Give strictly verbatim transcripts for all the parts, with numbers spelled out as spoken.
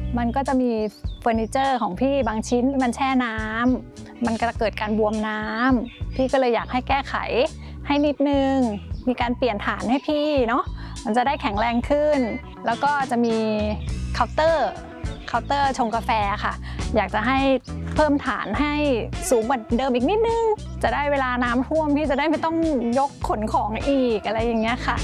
มันก็จะมีเฟอร์นิเจอร์ของพี่บางชิ้นมันแช่น้ำมันจะเกิดการบวมน้ำพี่ก็เลยอยากให้แก้ไขให้นิดนึงมีการเปลี่ยนฐานให้พี่เนาะมันจะได้แข็งแรงขึ้นแล้วก็จะมีเคาน์เตอร์เคาน์เตอร์ชงกาแฟค่ะอยากจะให้เพิ่มฐานให้สูงกว่าเดิมอีกนิดนึงจะได้เวลาน้ำท่วมพี่จะได้ไม่ต้องยกขนของอีกอะไรอย่างเงี้ยค่ะ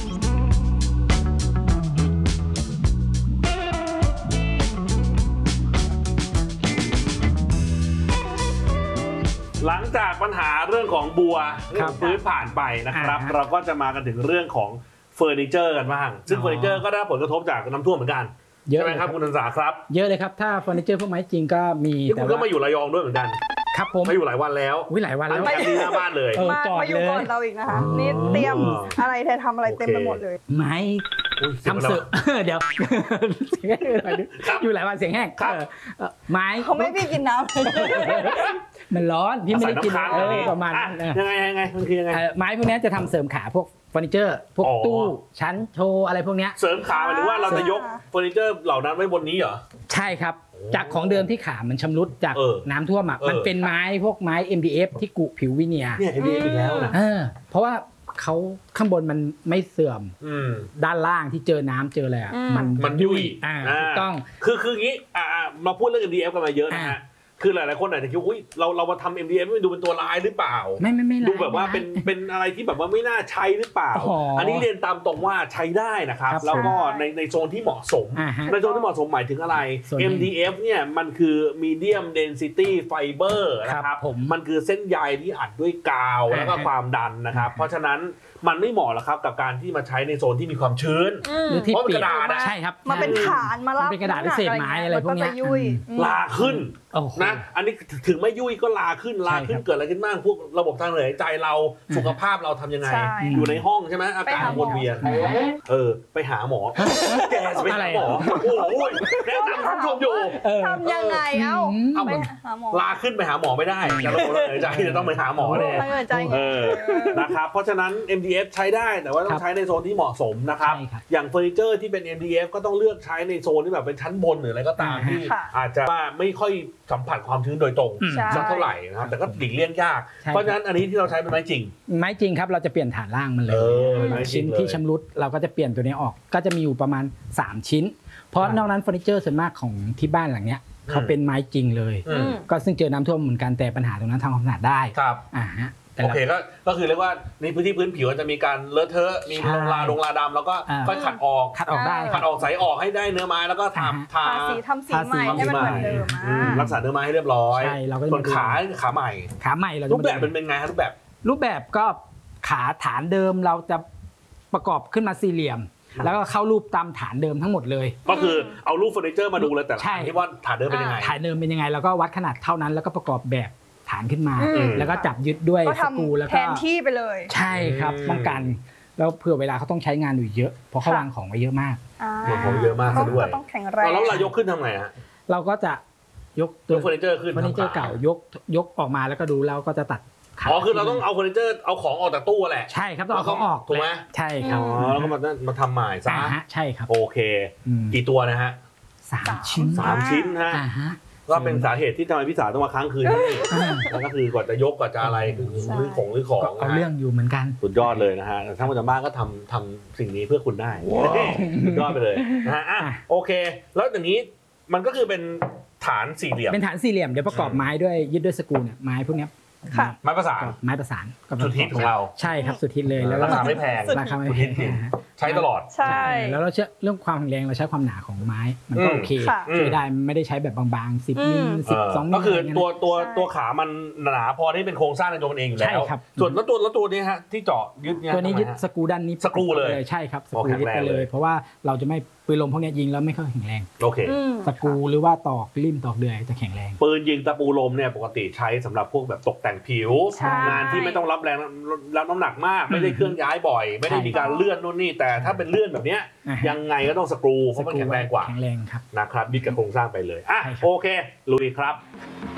หลังจากปัญหาเรื่องของบัวเรื่องพื้นผ่านไปนะครับเราก็จะมากันถึงเรื่องของเฟอร์นิเจอร์กันบ้างซึ่งเฟอร์นิเจอร์ก็ได้ผลกระทบจากน้ำท่วมเหมือนกันใช่ไหมครับคุณนันสาครับเยอะเลยครับถ้าเฟอร์นิเจอร์พวกไม้จริงก็มีแต่คุณก็มาอยู่ระยองด้วยเหมือนกันครับผมมาอยู่หลายวันแล้ววิหลายวันแล้วมาที่หน้าบ้านเลยมามาอยู่ก่อนเราอีกนะคะนี่เตรียมอะไรเธอทำอะไรเต็มไปหมดเลยไม้ทำเสือเดี๋ยวอยู่หลายวันเสียงแห้งไม้เขาไม่พี่กินน้ำมันร้อนพี่ไม่ได้กินประมาณยังไงยังไงมันคือยังไงไม้พวกนี้จะทำเสริมขาพวกเฟอร์นิเจอร์พวกตู้ชั้นโชว์อะไรพวกนี้เสริมขาหรือว่าเราจะยกเฟอร์นิเจอร์เหล่านั้นไว้บนนี้เหรอใช่ครับจากของเดิมที่ขามันชำรุดจากน้ำท่วมอ่ะมันเป็นไม้พวกไม้ เอ็ม ดี เอฟ ที่กุผิววิเนียร์เนี่ย เอ็ม ดี เอฟ อีกแล้วนะเพราะว่าเขาข้างบนมันไม่เสื่อมด้านล่างที่เจอน้ำเจออะไรมันมันยุ่ยถูกต้องคือคืออย่างนี้มาพูดเรื่อง เอ็ม ดี เอฟ กันมาเยอะนะฮะคือหลายๆคนอาจจะคิดว่าเราเรามาทำ เอ็ม ดี เอฟ มันดูเป็นตัวร้ายหรือเปล่าไม่ไม่ไม่ดูแบบว่าเป็นเป็นอะไรที่แบบว่าไม่น่าใช้หรือเปล่าอันนี้เรียนตามตรงว่าใช้ได้นะครับแล้วก็ในในโซนที่เหมาะสมในโซนที่เหมาะสมหมายถึงอะไร เอ็ม ดี เอฟ เนี่ยมันคือ medium density fiber นะครับมันคือเส้นใยที่อัดด้วยกาวแล้วก็ความดันนะครับเพราะฉะนั้นมันไม่เหมาะหรอกครับกับการที่มาใช้ในโซนที่มีความชื้นเพราะเป็นกระดาษใช่ครับมาเป็นฐานมารับเป็นกระดาษเศษไม้อะไรพวกนี้ลาขึ้นนะอันนี้ถึงไม่ยุ่ยก็ลาขึ้นลาขึ้นเกิดอะไรขึ้นบ้างพวกระบบทางเดินหายใจเราสุขภาพเราทำยังไงอยู่ในห้องใช่ไหมอากาศวนเวียนเออไปหาหมอแกไปหาหมอโอ้ยแนะนำท่านผู้ชมอยู่ทำยังไงเอ้าไปหาหมอลาขึ้นไปหาหมอไม่ได้แต่ระบบทางเดินหายใจจะต้องไปหาหมอเลยเออนะครับเพราะฉะนั้น เอ็ม ดี เอฟ ใช้ได้แต่ว่าต้องใช้ในโซนที่เหมาะสมนะครับอย่างเฟอร์นิเจอร์ที่เป็น เอ็ม ดี เอฟ ก็ต้องเลือกใช้ในโซนที่แบบเป็นชั้นบนหรืออะไรก็ตามที่อาจจะว่าไม่ค่อยสัมผัสความชื้นโดยตรงสักเท่าไหร่นะครับแต่ก็หลีกเลี่ยงยากเพราะฉะนั้นอันนี้ที่เราใช้เป็นไม้จริงไม้จริงครับเราจะเปลี่ยนฐานล่างมันเลยชิ้นที่ชำรุดเราก็จะเปลี่ยนตัวนี้ออกก็จะมีอยู่ประมาณสามชิ้นเพราะนอกนั้นเฟอร์นิเจอร์ส่วนมากของที่บ้านหลังเนี้ยเขาเป็นไม้จริงเลยก็ซึ่งเจอน้ำท่วมเหมือนกันแต่ปัญหาตรงนั้นทำความสะอาดได้ครับอ่าฮะโอเคก็ก็คือเรียกว่าในพื้นที่พื้นผิวจะมีการเลอะเทอะมีลงลาลงลาดำแล้วก็ค่อยขัดออกขัดออกได้ขัดออกใสออกให้ได้เนื้อไม้แล้วก็ทาทาสีทำสีใหม่ให้มันเหมือนเดิมรักษาเนื้อไม้ให้เรียบร้อยส่วนขาขาใหม่ขาใหม่เรารูปแบบเป็นเป็นไงรูปแบบรูปแบบก็ขาฐานเดิมเราจะประกอบขึ้นมาสี่เหลี่ยมแล้วก็เข้ารูปตามฐานเดิมทั้งหมดเลยก็คือเอารูปเฟอร์นิเจอร์มาดูเลยแต่ละที่ว่าฐานเดิมเป็นยังไงฐานเดิมเป็นยังไงแล้วก็วัดขนาดเท่านั้นแล้วก็ประกอบแบบฐานขึ้นมาแล้วก็จับยึดด้วยสกรูแล้วก็แทนที่ไปเลยใช่ครับป้องกันแล้วเผื่อเวลาเขาต้องใช้งานอยู่เยอะเพราะเขาวางของไว้เยอะมากวางของเยอะมากซะด้วยต้องแข็งแรงแล้วเรายกขึ้นทำไงฮะเราก็จะยกตัวเฟอร์นิเจอร์ขึ้นเฟอร์นิเจอร์เก่ายกยกออกมาแล้วก็ดูแล้วก็จะตัดอ๋อคือเราต้องเอาเฟอร์นิเจอร์เอาของออกจากตู้แหละใช่ครับต้องเอาของออกถูกไหมใช่ครับอ๋อแล้วก็มามาทำใหม่ซะใช่ครับโอเคกี่ตัวนะฮะสามชิ้นสามชิ้นฮะก็เป็นสาเหตุที่ทำไมพี่สาวต้องมาค้างคืนนี่แล้วก็คือกว่าจะยกกว่าจะอะไรคือรื้อของรื้อของเอาเรื่องอยู่เหมือนกันสุดยอดเลยนะฮะทั้งคนทางบ้านก็ทำทำสิ่งนี้เพื่อคุณได้สุดยอดไปเลยนะฮะโอเคแล้วอย่างนี้มันก็คือเป็นฐานสี่เหลี่ยมเป็นฐานสี่เหลี่ยมเดี๋ยวประกอบไม้ด้วยยึดด้วยสกรูเนี่ยไม้พวกนี้ไม้ประสานไม้ประสานสุดฮิตของเราใช่ครับสุดฮิตเลยแล้วราคาไม่แพงราคาไม่แพงใช้ตลอดใช่แล้วเราเชื่อเรื่องความแข็งแรงเราใช้ความหนาของไม้มันก็โอเคช่วยได้ไม่ได้ใช้แบบบางๆสิบมิลสิบสองมิลก็คือตัวตัวตัวขามันหนาพอที่เป็นโครงสร้างในตัวมันเองอยู่แล้วส่วนแล้วตัวแล้วตัวนี้ฮะที่เจาะยึดเนี่ยตัวนี้ยึดสกรูด้านนี้สกรูเลยใช่ครับสกรูยึดไปเลยเพราะว่าเราจะไม่ปืนลมพวกนี้ยิงแล้วไม่ค่อยแข็งแรงโอเคสกรูหรือว่าตอกริมตอกเดือยจะแข็งแรงปืนยิงตะปูลมเนี่ยปกติใช้สำหรับพวกแบบตกแต่งผิวงานที่ไม่ต้องรับแรงรับน้ำหนักมากไม่ได้เคลื่อนย้ายบ่อยไม่ได้มีการเลื่อนนู่นนี่แต่ถ้าเป็นเลื่อนแบบนี้ยังไงก็ต้องสกรูเพราะมันแข็งแรงกว่าแข็งแรงครับนะครับยึดกับโครงสร้างไปเลยอ่ะโอเคลุยครับ